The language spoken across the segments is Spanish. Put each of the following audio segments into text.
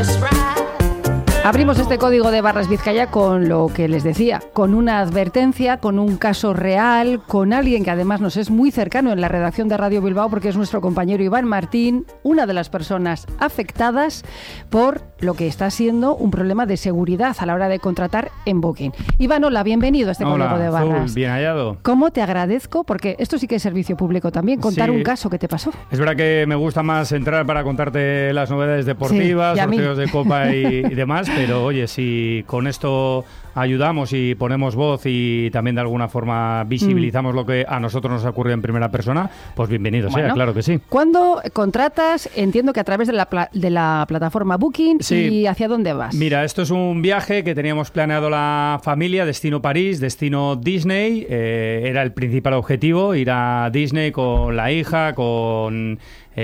Abrimos este código de barras Vizcaya con lo que les decía, con una advertencia, con un caso real, con alguien que además nos es muy cercano en la redacción de Radio Bilbao porque es nuestro compañero Iván Martín, una de las personas afectadas por lo que está siendo un problema de seguridad a la hora de contratar en Booking. Iván, hola, bienvenido a este código de barras. Azul, bien hallado. ¿Cómo te agradezco? Porque esto sí que es servicio público también, contar un caso que te pasó. Es verdad que me gusta más entrar para contarte las novedades deportivas, sorteos de copa y demás, pero oye, si con esto ayudamos y ponemos voz y también de alguna forma visibilizamos lo que a nosotros nos ocurre en primera persona, pues bienvenido sea, claro que sí. ¿Cuándo contratas? Entiendo que a través de la plataforma Booking. Sí. ¿Y hacia dónde vas? Mira, esto es un viaje que teníamos planeado la familia, destino París, destino Disney. Era el principal objetivo, ir a Disney con la hija, con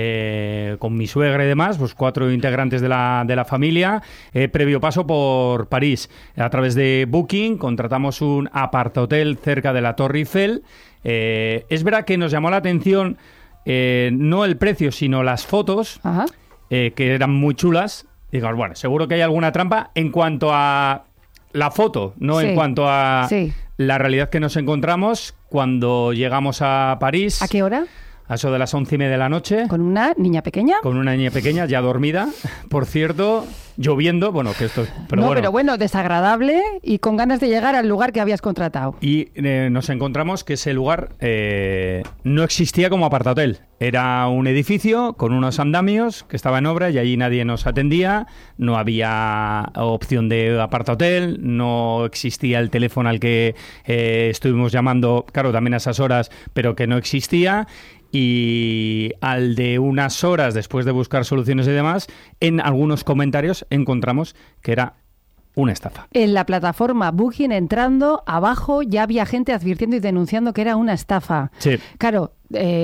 mi suegra y demás, pues 4 integrantes de la familia, previo paso por París. A través de Booking contratamos un apartahotel cerca de la Torre Eiffel. Es verdad que nos llamó la atención no el precio, sino las fotos, que eran muy chulas. Digamos, bueno, seguro que hay alguna trampa en cuanto a la foto, no en cuanto a la realidad que nos encontramos cuando llegamos a París. ¿A qué hora? A eso de las 11:30 de la noche. ¿Con una niña pequeña? Con una niña pequeña, ya dormida. Por cierto, lloviendo, bueno, que esto... Pero bueno, desagradable y con ganas de llegar al lugar que habías contratado. Y nos encontramos que ese lugar no existía como apartahotel. Era un edificio con unos andamios que estaba en obra y allí nadie nos atendía. No había opción de apartahotel, no existía el teléfono al que estuvimos llamando, claro, también a esas horas, pero que no existía. Y al de unas horas después de buscar soluciones y demás, en algunos comentarios encontramos que era una estafa. En la plataforma Booking, entrando abajo, ya había gente advirtiendo y denunciando que era una estafa. Sí. Claro,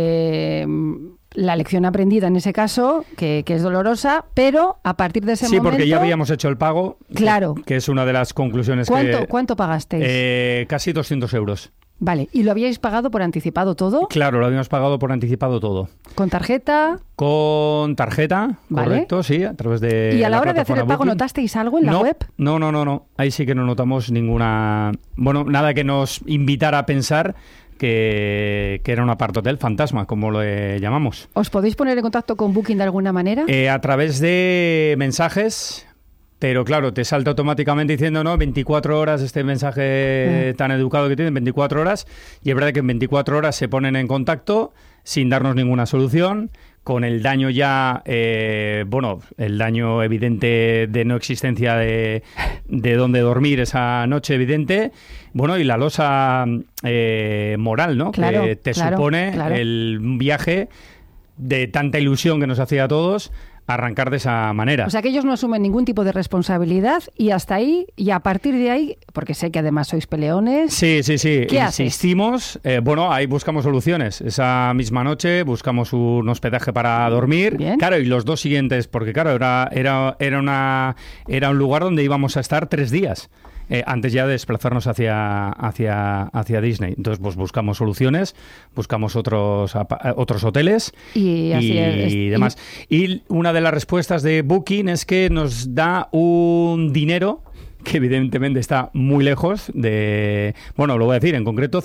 la lección aprendida en ese caso, que es dolorosa, pero a partir de ese momento... Sí, porque ya habíamos hecho el pago, claro, que es una de las conclusiones. ¿Cuánto pagasteis? Casi 200 euros. Vale, ¿y lo habíais pagado por anticipado todo? Claro, lo habíamos pagado por anticipado todo. ¿Con tarjeta? Con tarjeta, ¿vale? Correcto, sí, a través de... ¿Y a la hora de hacer el pago notasteis algo en la web? No. Ahí sí que no notamos ninguna... Bueno, nada que nos invitara a pensar que era un apartahotel fantasma, como lo llamamos. ¿Os podéis poner en contacto con Booking de alguna manera? A través de mensajes... Pero claro, te salta automáticamente diciendo, no, 24 horas, este mensaje tan educado que tienen, 24 horas. Y es verdad que en 24 horas se ponen en contacto sin darnos ninguna solución, con el daño ya, el daño evidente de no existencia de dónde dormir esa noche evidente. Bueno, y la losa moral, ¿no? Claro, que te supone el viaje de tanta ilusión que nos hacía a todos, arrancar de esa manera. O sea, que ellos no asumen ningún tipo de responsabilidad y hasta ahí, y a partir de ahí, porque sé que además sois peleones... Sí. ¿Qué insistimos? Ahí buscamos soluciones. Esa misma noche buscamos un hospedaje para dormir. Bien. Claro, y los 2 siguientes, porque claro, era un lugar donde íbamos a estar 3 días. Antes ya de desplazarnos hacia Disney. Entonces, pues buscamos soluciones, buscamos otros hoteles y demás. Y una de las respuestas de Booking es que nos da un dinero que evidentemente está muy lejos de... Bueno, lo voy a decir, en concreto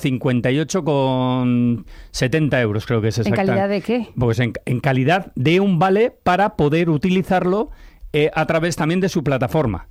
58,70 euros creo que es exactamente. ¿En calidad de qué? Pues en calidad de un vale para poder utilizarlo a través también de su plataforma.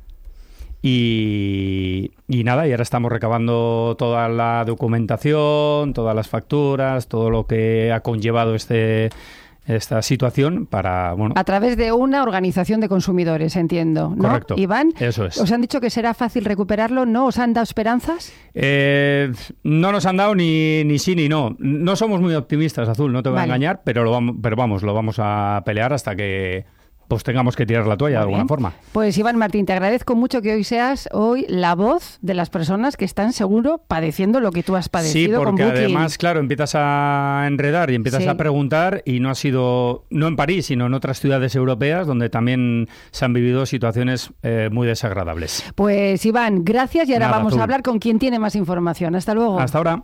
Y nada, y ahora estamos recabando toda la documentación, todas las facturas, todo lo que ha conllevado esta situación para, bueno... A través de una organización de consumidores, entiendo, ¿no? Correcto. Iván, eso es. ¿Os han dicho que será fácil recuperarlo? ¿No os han dado esperanzas? No nos han dado ni sí ni no. No somos muy optimistas, Azul, no te voy a engañar, pero lo vamos a pelear hasta que... pues tengamos que tirar la toalla de alguna forma. Pues Iván Martín, te agradezco mucho que hoy seas la voz de las personas que están seguro padeciendo lo que tú has padecido con Booking. Sí, porque además, claro, empiezas a enredar y empiezas a preguntar y no ha sido, no en París, sino en otras ciudades europeas donde también se han vivido situaciones muy desagradables. Pues Iván, gracias y ahora vamos Azul. a hablar con quien tiene más información. Hasta luego. Hasta ahora.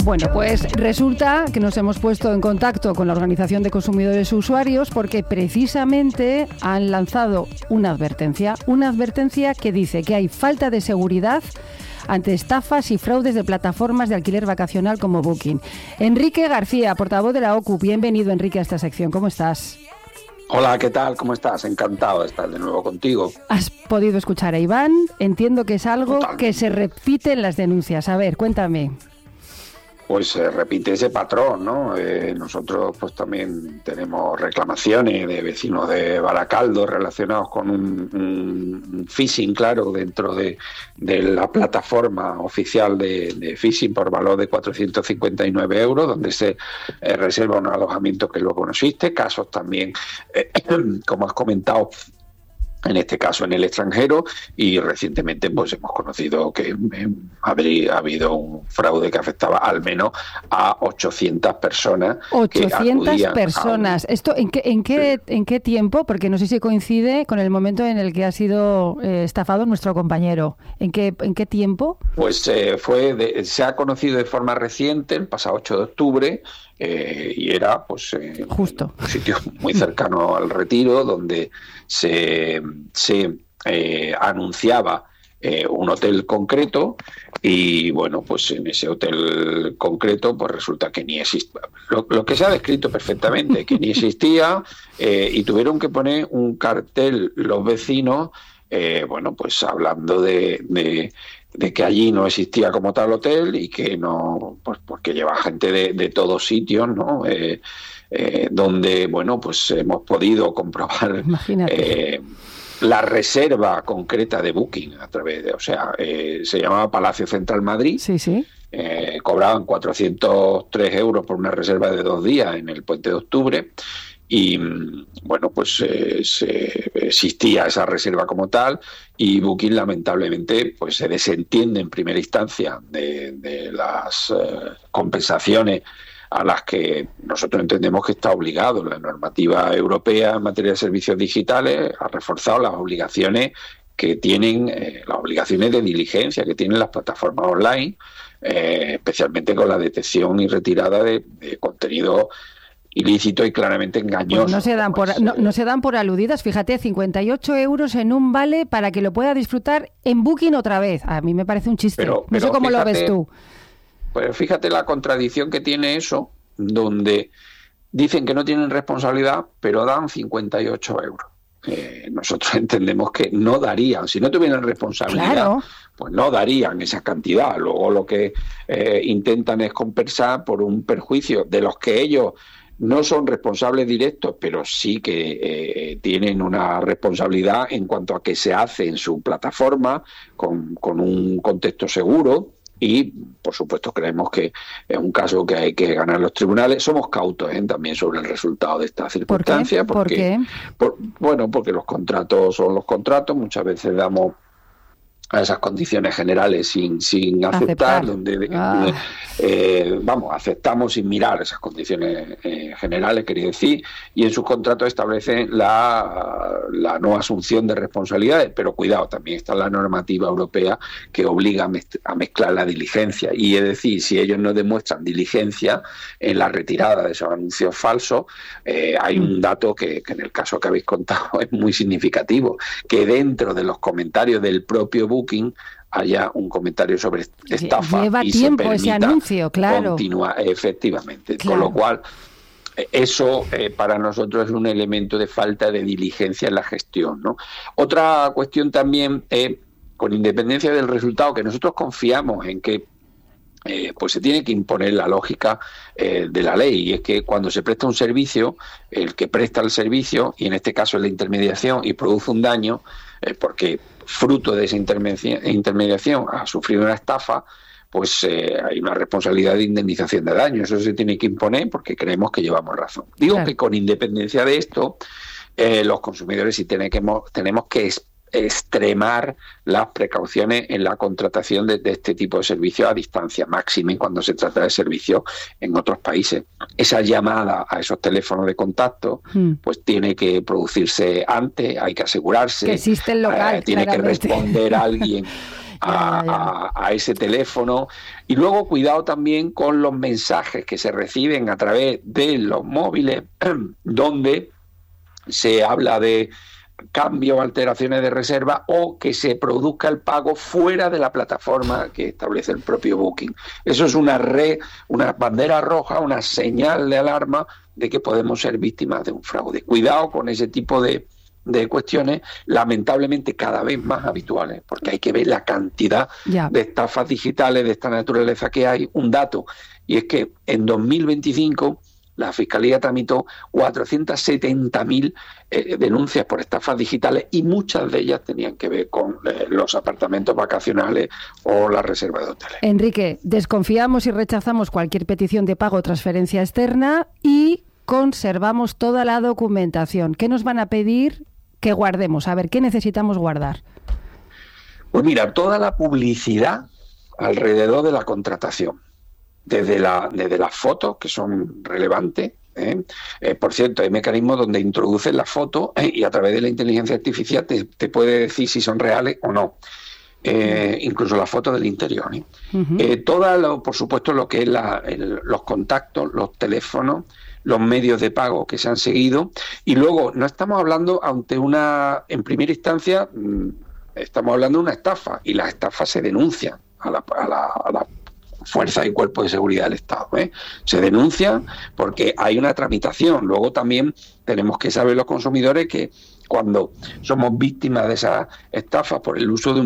Bueno, pues resulta que nos hemos puesto en contacto con la Organización de Consumidores y Usuarios porque precisamente han lanzado una advertencia que dice que hay falta de seguridad ante estafas y fraudes de plataformas de alquiler vacacional como Booking. Enrique García, portavoz de la OCU, bienvenido, Enrique, a esta sección. ¿Cómo estás? Hola, ¿qué tal? ¿Cómo estás? Encantado de estar de nuevo contigo. ¿Has podido escuchar a Iván? Entiendo que es algo que se repite en las denuncias. A ver, cuéntame. Pues se repite ese patrón, ¿no? Nosotros pues también tenemos reclamaciones de vecinos de Baracaldo relacionados con un phishing, claro, dentro de la plataforma oficial de phishing por valor de 459 euros, donde se reserva un alojamiento que luego no existe. Casos también, como has comentado, en este caso en el extranjero, y recientemente pues hemos conocido que ha habido un fraude que afectaba al menos a 800 personas. 800 personas. ¿Esto en qué tiempo? Porque no sé si coincide con el momento en el que ha sido estafado nuestro compañero. ¿En qué tiempo? Pues se ha conocido de forma reciente, el pasado 8 de octubre, y era pues justo un sitio muy cercano al Retiro, donde se anunciaba un hotel concreto, y bueno, pues en ese hotel concreto pues resulta que ni existía, lo que se ha descrito perfectamente, que ni existía, y tuvieron que poner un cartel los vecinos, bueno, pues hablando de que allí no existía como tal hotel, y que no, pues porque lleva gente de todos sitios, ¿no? Donde, bueno, pues hemos podido comprobar la reserva concreta de Booking a través de, se llamaba Palacio Central Madrid. Sí, sí. Cobraban 403 euros por una reserva de 2 días en el Puente de Octubre. Y bueno, pues existía esa reserva como tal, y Booking lamentablemente pues se desentiende en primera instancia de las compensaciones a las que nosotros entendemos que está obligado. La normativa europea en materia de servicios digitales ha reforzado las obligaciones que tienen, las obligaciones de diligencia que tienen las plataformas online, especialmente con la detección y retirada de contenido ilícito y claramente engañoso. Pues no se dan por aludidas. Fíjate, 58 euros en un vale para que lo pueda disfrutar en Booking otra vez. A mí me parece un chiste. No sé cómo lo ves tú. Pues fíjate la contradicción que tiene eso, donde dicen que no tienen responsabilidad, pero dan 58 euros. Nosotros entendemos que no darían, si no tuvieran responsabilidad, claro, pues no darían esa cantidad. Luego lo que intentan es compensar por un perjuicio de los que ellos no son responsables directos, pero sí que tienen una responsabilidad en cuanto a que se hace en su plataforma con un contexto seguro. Y, por supuesto, creemos que es un caso que hay que ganar los tribunales. Somos cautos también sobre el resultado de esta circunstancia. ¿Por qué? Porque los contratos son los contratos. Muchas veces damos a esas condiciones generales sin aceptar, aceptamos sin mirar esas condiciones generales, quería decir, y en sus contratos establecen la no asunción de responsabilidades, pero cuidado, también está la normativa europea que obliga a mezclar la diligencia, y es decir, si ellos no demuestran diligencia en la retirada de esos anuncios falsos, hay un dato que en el caso que habéis contado es muy significativo, que dentro de los comentarios del propio Booking haya un comentario sobre estafa. Lleva y tiempo se permita ese anuncio, claro. Continúa, efectivamente. Claro. Con lo cual, eso para nosotros es un elemento de falta de diligencia en la gestión, ¿no? Otra cuestión también, con independencia del resultado, que nosotros confiamos en que pues se tiene que imponer la lógica de la ley, y es que cuando se presta un servicio, el que presta el servicio, y en este caso es la intermediación, y produce un daño, porque fruto de esa intermediación ha sufrido una estafa, pues hay una responsabilidad de indemnización de daño. Eso se tiene que imponer porque creemos que llevamos razón. Digo, claro, que con independencia de esto, los consumidores sí tenemos que extremar las precauciones en la contratación de este tipo de servicios a distancia, máxima cuando se trata de servicios en otros países. Esa llamada a esos teléfonos de contacto pues tiene que producirse antes, hay que asegurarse que existe el local, tiene que responder alguien a ese teléfono. Y luego cuidado también con los mensajes que se reciben a través de los móviles, donde se habla de cambios o alteraciones de reserva o que se produzca el pago fuera de la plataforma que establece el propio Booking. Eso es una bandera roja, una señal de alarma de que podemos ser víctimas de un fraude. Cuidado con ese tipo de cuestiones, lamentablemente cada vez más habituales, porque hay que ver la cantidad de estafas digitales de esta naturaleza que hay. Un dato, y es que en 2025 la Fiscalía tramitó 470.000 denuncias por estafas digitales y muchas de ellas tenían que ver con los apartamentos vacacionales o la reserva de hoteles. Enrique, desconfiamos y rechazamos cualquier petición de pago o transferencia externa y conservamos toda la documentación. ¿Qué nos van a pedir que guardemos? A ver, ¿qué necesitamos guardar? Pues mira, toda la publicidad alrededor de la contratación. Desde las fotos, que son relevantes. Por cierto, hay mecanismos donde introduces la foto y a través de la inteligencia artificial te puede decir si son reales o no. Incluso las fotos del interior. Por supuesto, lo que es los contactos, los teléfonos, los medios de pago que se han seguido. Y luego, no estamos hablando en primera instancia, estamos hablando de una estafa, y las estafas se denuncian a la fuerzas y cuerpos de seguridad del Estado. Se denuncian porque hay una tramitación. Luego también tenemos que saber los consumidores que cuando somos víctimas de esas estafas por el uso de